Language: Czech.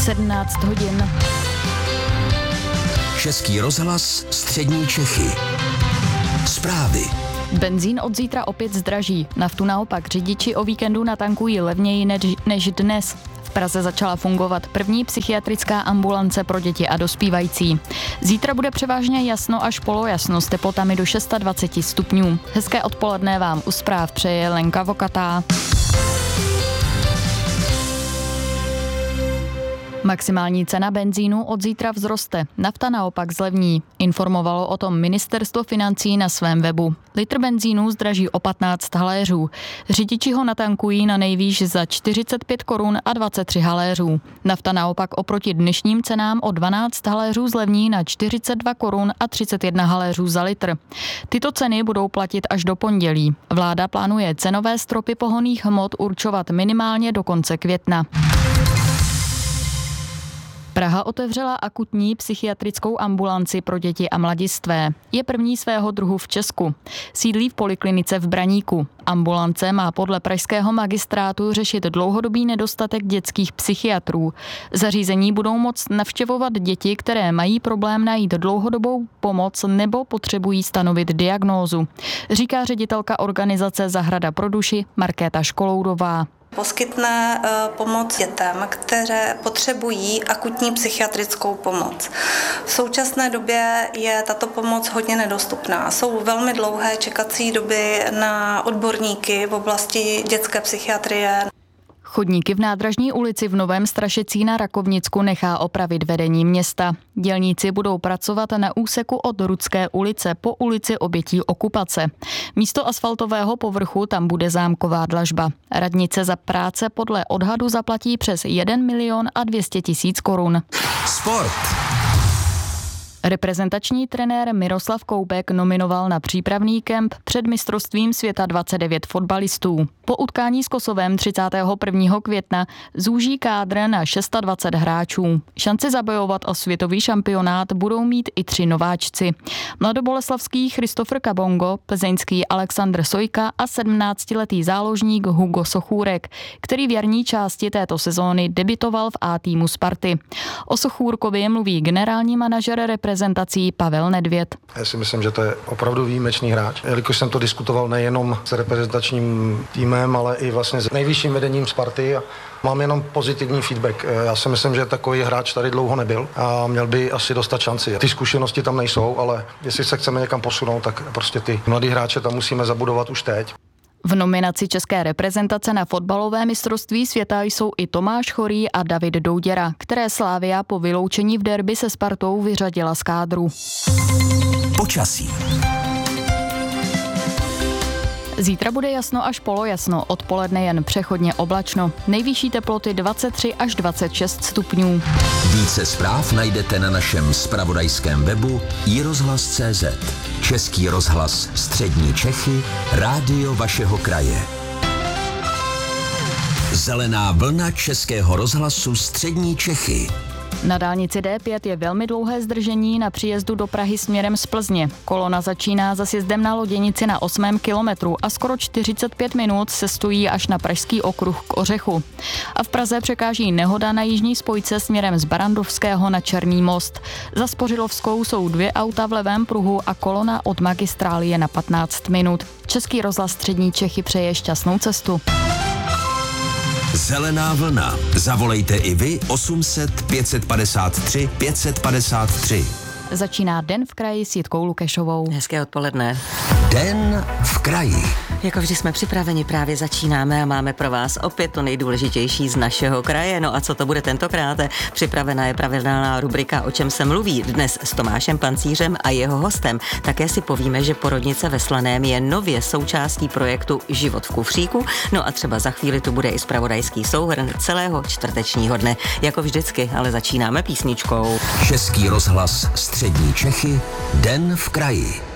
17 hodin. Český rozhlas Střední Čechy. Zprávy. Benzín od zítra opět zdraží. Naftu naopak řidiči o víkendu natankují levněji než dnes. V Praze začala fungovat první psychiatrická ambulance pro děti a dospívající. Zítra bude převážně jasno až polojasno s teplotami do 26 stupňů. Hezké odpoledne vám u zpráv přeje Lenka Vokatá. Maximální cena benzínu od zítra vzroste, nafta naopak zlevní. Informovalo o tom Ministerstvo financí na svém webu. Litr benzínu zdraží o 15 haléřů. Řidiči ho natankují na nejvýš za 45 korun a 23 haléřů. Nafta naopak oproti dnešním cenám o 12 haléřů zlevní na 42 korun a 31 haléřů za litr. Tyto ceny budou platit až do pondělí. Vláda plánuje cenové stropy pohonných hmot určovat minimálně do konce května. Praha otevřela akutní psychiatrickou ambulanci pro děti a mladistvé. Je první svého druhu v Česku. Sídlí v poliklinice v Braníku. Ambulance má podle pražského magistrátu řešit dlouhodobý nedostatek dětských psychiatrů. Zařízení budou moct navštěvovat děti, které mají problém najít dlouhodobou pomoc nebo potřebují stanovit diagnózu, říká ředitelka organizace Zahrada pro duši Markéta Školoudová. Poskytne pomoc dětem, které potřebují akutní psychiatrickou pomoc. V současné době je tato pomoc hodně nedostupná. Jsou velmi dlouhé čekací doby na odborníky v oblasti dětské psychiatrie. Chodníky v Nádražní ulici v Novém Strašecí na Rakovnicku nechá opravit vedení města. Dělníci budou pracovat na úseku od Rudské ulice po ulici obětí okupace. Místo asfaltového povrchu tam bude zámková dlažba. Radnice za práce podle odhadu zaplatí přes 1 milion a 200 tisíc korun. Sport. Reprezentační trenér Miroslav Koubek nominoval na přípravný kemp před mistrovstvím světa 29 fotbalistů. Po utkání s Kosovem 31. května zúží kádr na 26 hráčů. Šanci zabojovat o světový šampionát budou mít i 3 nováčci. Mladoboleslavský Christopher Kabongo, plzeňský Alexandr Sojka a 17letý záložník Hugo Sochůrek, který v jarní části této sezóny debutoval v A týmu Sparty. O Sochůrkovi mluví generální manažer reprezentací Pavel Nedvěd. Já si myslím, že to je opravdu výjimečný hráč. Jelikož jsem to diskutoval nejenom s reprezentačním týmem, ale i vlastně s nejvyšším vedením Sparty a mám jenom pozitivní feedback. Já si myslím, že takový hráč tady dlouho nebyl a měl by asi dostat šanci. Ty zkušenosti tam nejsou, ale jestli se chceme někam posunout, tak prostě ty mladý hráče tam musíme zabudovat už teď. V nominaci české reprezentace na fotbalové mistrovství světa jsou i Tomáš Chorý a David Douděra, které Slavia po vyloučení v derby se Spartou vyřadila z kádru. Počasí. Zítra bude jasno až polojasno, odpoledne jen přechodně oblačno. Nejvyšší teploty 23 až 26 stupňů. Více zpráv najdete na našem zpravodajském webu iRozhlas.cz. Český rozhlas Střední Čechy, rádio vašeho kraje. Zelená vlna Českého rozhlasu Střední Čechy. Na dálnici D5 je velmi dlouhé zdržení na příjezdu do Prahy směrem z Plzně. Kolona začíná za sjezdem na Loděnici na 8. kilometru a skoro 45 minut se stojí až na Pražský okruh k Ořechu. A v Praze překáží nehoda na jižní spojce směrem z Barandovského na Černý most. Za Spořilovskou jsou 2 auta v levém pruhu a kolona od magistrály je na 15 minut. Český rozhlas Střední Čechy přeje šťastnou cestu. Zelená vlna. Zavolejte i vy 800 553 553. Začíná Den v kraji s Jitkou Lukešovou. Hezké odpoledne. Den v kraji. Jako vždy jsme připraveni, právě začínáme a máme pro vás opět to nejdůležitější z našeho kraje. No a co to bude tentokrát? Připravena je pravidelná rubrika O čem se mluví. Dnes s Tomášem Pancířem a jeho hostem. Také si povíme, že porodnice ve Slaném je nově součástí projektu Život v kufříku. No a třeba za chvíli tu bude i zpravodajský souhrn celého čtvrtečního dne. Jako vždycky, ale začínáme písničkou. Český rozhlas Střední Čechy, Den v kraji.